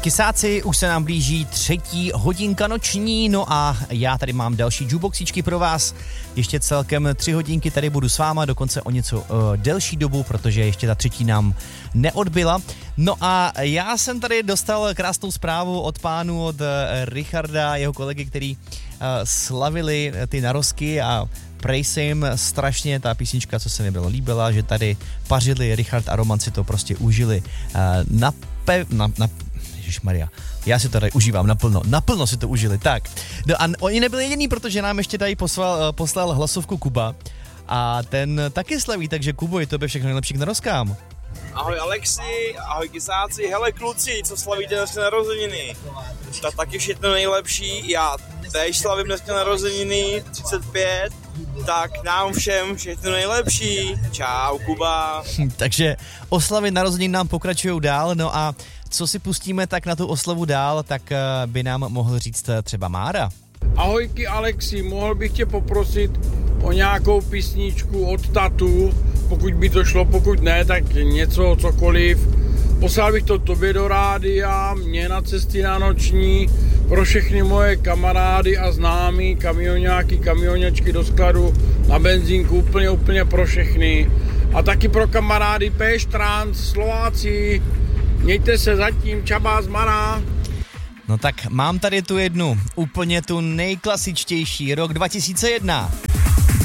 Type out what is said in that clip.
Kysáci, už se nám blíží 3. hodinka noční, no a já tady mám další jukeboxíčky pro vás. Ještě celkem 3 hodinky tady budu s váma, dokonce o něco delší dobu, protože ještě ta 3. nám neodbyla. No a já jsem tady dostal krásnou zprávu od pánu, od Richarda, jeho kolegy, který slavili ty narozky a prej se jim strašně ta písnička, co se mi bylo líbila, že tady pařili, Richard a Roman si to prostě užili Ježišmarja, já si to tady užívám naplno si to užili, tak. No a oni nebyli jediný, protože nám ještě tady poslal hlasovku Kuba a ten taky slaví, takže Kubo, je tobě všechno nejlepší k narozkám. Ahoj Alexi, ahoj Kysáci, hele kluci, co slavíte dneska narozeniny? Tak taky všechno nejlepší, já též slavím dneska narozeniny, 35, tak nám všem všechno nejlepší, čau Kuba. Takže oslavy narozenin nám pokračují dál, no a co si pustíme tak na tu oslavu dál, tak by nám mohl říct třeba Mára. Ahojky Alexi, mohl bych tě poprosit o nějakou písničku od Tatu, pokud by to šlo, pokud ne, tak něco, cokoliv. Poslal bych to tobě do rádia, mě na cesty na noční, pro všechny moje kamarády a známí, kamioňáky, kamioňačky do skladu, na benzínku, úplně pro všechny. A taky pro kamarády P-Trans, Slováci, mějte se zatím, čabá z Mara. No tak mám tady tu jednu, úplně tu nejklasičtější, rok 2001.